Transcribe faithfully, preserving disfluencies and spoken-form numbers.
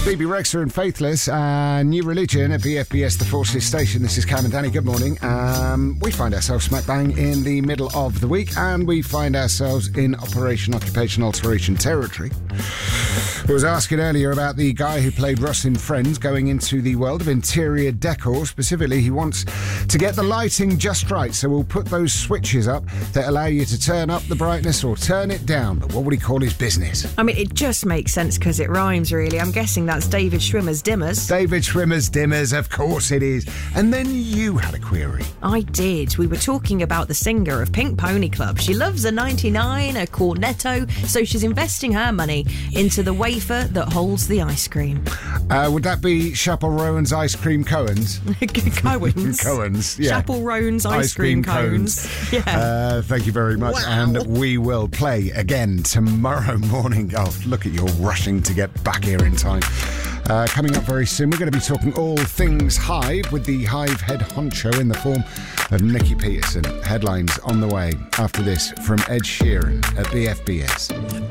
B B Rexa and Faithless, uh, New Religion at B F B S, the Forces Station. This is Cam and Danny. Good morning. Um, we find ourselves smack bang in the middle of the week, and we find ourselves in Operation Occupation Alteration territory. I was asking earlier about the guy who played Ross in Friends going into the world of interior decor. Specifically, he wants to get the lighting just right, so we'll put those switches up that allow you to turn up the brightness or turn it down. But what would he call his business? I mean, it just makes sense because it rhymes, really. I'm guessing that's David Schwimmer's Dimmers. David Schwimmer's Dimmers, of course it is. And then you had a query. I did. We were talking about the singer of Pink Pony Club. She loves a ninety-nine, a cornetto, so she's investing her money into the wafer that holds the ice cream. Uh, would that be Chapel Rowan's Ice Cream Cones? Cohen's. Cohen's, yeah. Chapel Rowan's Ice, ice Cream, cream Cones. cones. Yeah. Uh, thank you very much. Wow. And we will play again tomorrow morning. Oh, look at you all rushing to get back here in time. Uh, coming up very soon, we're going to be talking all things Hive with the Hive head honcho in the form of Nikki Peterson. Headlines on the way after this from Ed Sheeran at B F B S.